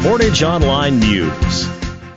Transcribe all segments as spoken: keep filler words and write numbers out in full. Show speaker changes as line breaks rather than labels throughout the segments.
Portage Online News.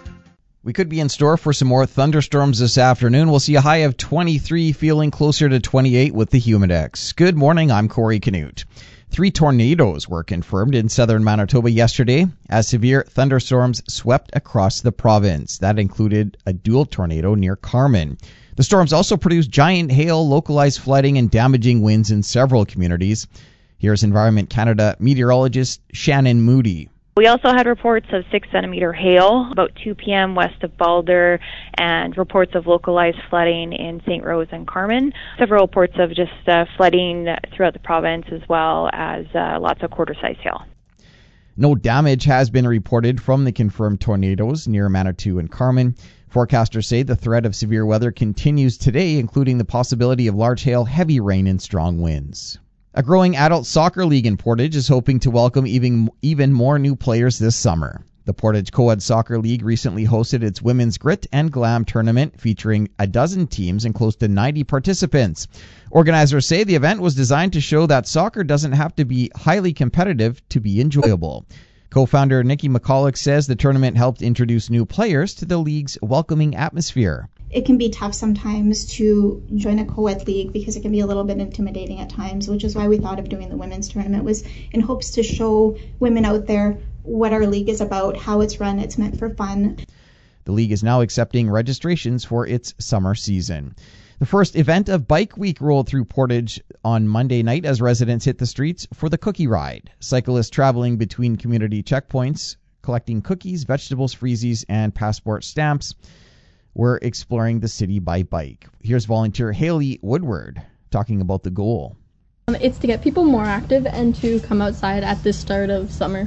We could be in store for some more thunderstorms this afternoon. We'll see a high of twenty-three, feeling closer to twenty-eight with the Humidex. Good morning, I'm Corey Canute. Three tornadoes were confirmed in southern Manitoba yesterday as severe thunderstorms swept across the province. That included a dual tornado near Carman. The storms also produced giant hail, localized flooding, and damaging winds in several communities. Here's Environment Canada meteorologist Shannon Moody.
We also had reports of six centimeter hail about two p.m. west of Balder, and reports of localized flooding in Saint Rose and Carman. Several reports of just uh, flooding throughout the province, as well as uh, lots of quarter-size hail.
No damage has been reported from the confirmed tornadoes near Manitou and Carman. Forecasters say the threat of severe weather continues today, including the possibility of large hail, heavy rain, and strong winds. A growing adult soccer league in Portage is hoping to welcome even, even more new players this summer. The Portage Co-ed Soccer League recently hosted its Women's Grit and Glam tournament featuring a dozen teams and close to ninety participants. Organizers say the event was designed to show that soccer doesn't have to be highly competitive to be enjoyable. Co-founder Nikki McCulloch says the tournament helped introduce new players to the league's welcoming atmosphere.
It can be tough sometimes to join a co-ed league because it can be a little bit intimidating at times, which is why we thought of doing the women's tournament, was in hopes to show women out there what our league is about, how it's run. It's meant for fun.
The league is now accepting registrations for its summer season. The first event of Bike Week rolled through Portage on Monday night as residents hit the streets for the Cookie Ride. Cyclists traveling between community checkpoints, collecting cookies, vegetables, freezies, and passport stamps, were exploring the city by bike. Here's volunteer Haley Woodward talking about the goal.
It's to get people more active and to come outside at the start of summer.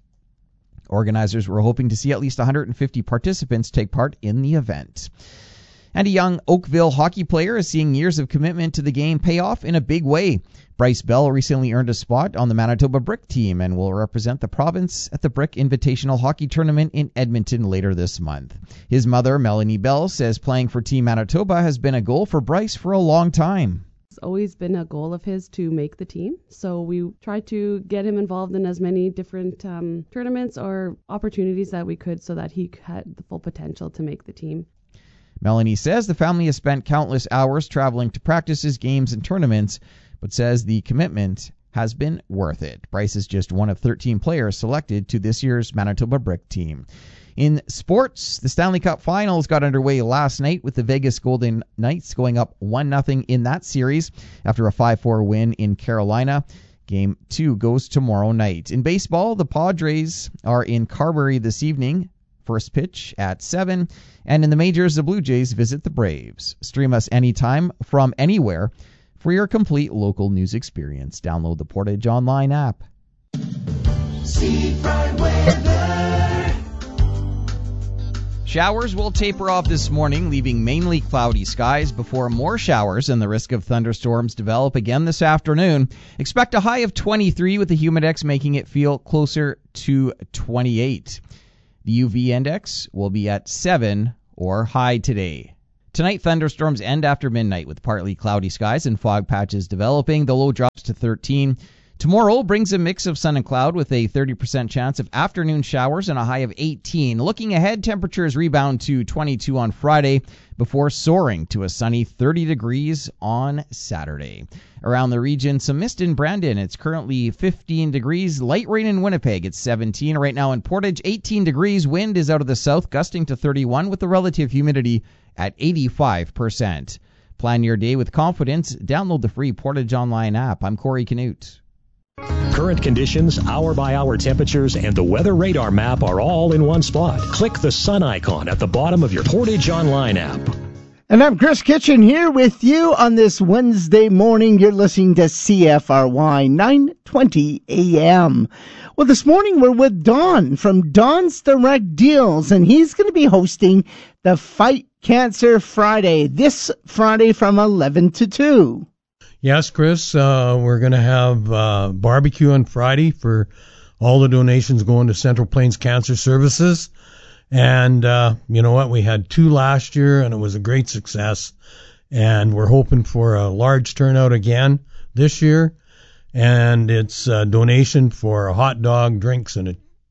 Organizers were hoping to see at least one hundred fifty participants take part in the event. And a young Oakville hockey player is seeing years of commitment to the game pay off in a big way. Bryce Bell recently earned a spot on the Manitoba Brick team and will represent the province at the Brick Invitational Hockey Tournament in Edmonton later this month. His mother, Melanie Bell, says playing for Team Manitoba has been a goal for Bryce for a long time.
It's always been a goal of his to make the team, so we tried to get him involved in as many different um, tournaments or opportunities that we could so that he had the full potential to make the team.
Melanie says the family has spent countless hours traveling to practices, games, and tournaments, but says the commitment has been worth it. Bryce is just one of thirteen players selected to this year's Manitoba Brick team. In sports, the Stanley Cup Finals got underway last night with the Vegas Golden Knights going up one nothing in that series after a five four win in Carolina. Game two goes tomorrow night. In baseball, the Padres are in Carberry this evening. First pitch at seven. And in the majors, the Blue Jays visit the Braves. Stream us anytime from anywhere for your complete local news experience. Download the Portage Online app.
Seafront weather.
Showers will taper off this morning, leaving mainly cloudy skies before more showers and the risk of thunderstorms develop again this afternoon. Expect a high of twenty-three with the Humidex making it feel closer to twenty-eight. The U V index will be at seven or high today. Tonight, thunderstorms end after midnight with partly cloudy skies and fog patches developing. The low drops to thirteen. Tomorrow brings a mix of sun and cloud with a thirty percent chance of afternoon showers and a high of eighteen. Looking ahead, temperatures rebound to twenty-two on Friday before soaring to a sunny thirty degrees on Saturday. Around the region, some mist in Brandon. It's currently fifteen degrees. Light rain in Winnipeg. It's seventeen. Right now in Portage, eighteen degrees. Wind is out of the south, gusting to thirty-one with the relative humidity at eighty-five percent. Plan your day with confidence. Download the free Portage Online app. I'm Corey Canute.
Current conditions, hour-by-hour temperatures, and the weather radar map are all in one spot. Click the sun icon at the bottom of your Portage Online app.
And I'm Chris Kitchen here with you on this Wednesday morning. You're listening to C F R Y nine twenty A M. Well, this morning we're with Don from Don's Direct Deals, and he's going to be hosting the Fight Cancer Friday this Friday from eleven to two.
Yes, Chris, uh, we're going to have uh, barbecue on Friday for all the donations going to Central Plains Cancer Services. And uh, you know what? We had two last year, and it was a great success. And we're hoping for a large turnout again this year. And it's a donation for a hot dog, drinks, and a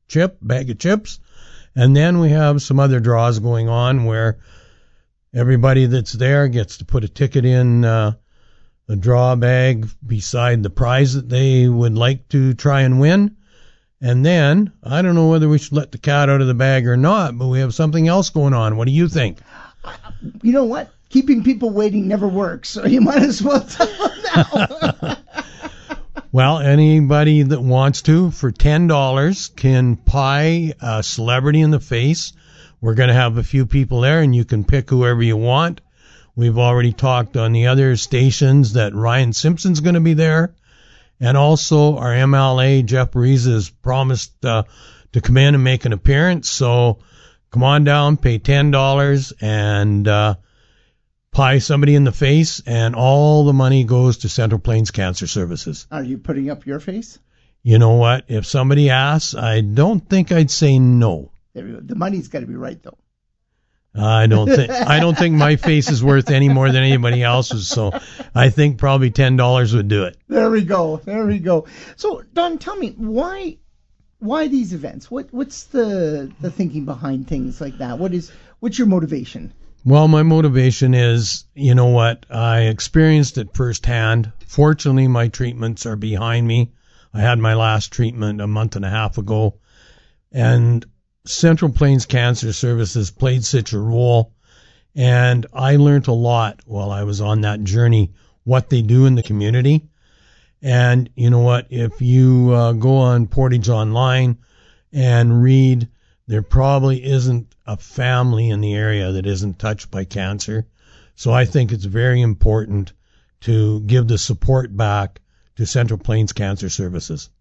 chip, bag of chips. And then we have some other draws going on where everybody that's there gets to put a ticket in uh, a draw bag beside the prize that they would like to try and win. And then, I don't know whether we should let the cat out of the bag or not, but we have something else going on. What do you think?
You know what? Keeping people waiting never works, so you might as well tell them now.
Well, anybody that wants to, for ten dollars, can pie a celebrity in the face. We're going to have a few people there, and you can pick whoever you want. We've already talked on the other stations that Ryan Simpson's going to be there. And also our M L A, Jeff Breeze, has promised uh, to come in and make an appearance. So come on down, pay ten dollars, and uh, pie somebody in the face, and all the money goes to Central Plains Cancer Services.
Are you putting up your face?
You know what? If somebody asks, I don't think I'd say no.
There we go. The money's got to be right, though.
I don't think I don't think my face is worth any more than anybody else's, so I think probably ten dollars would do it.
There we go. There we go. So, Don, tell me, why why these events? What what's the the thinking behind things like that? What is what's your motivation?
Well, my motivation is, you know what, I experienced it firsthand. Fortunately, my treatments are behind me. I had my last treatment a month and a half ago, and Central Plains Cancer Services played such a role, and I learned a lot while I was on that journey, what they do in the community. And you know what, if you uh, go on Portage Online and read, there probably isn't a family in the area that isn't touched by cancer. So I think it's very important to give the support back to Central Plains Cancer Services.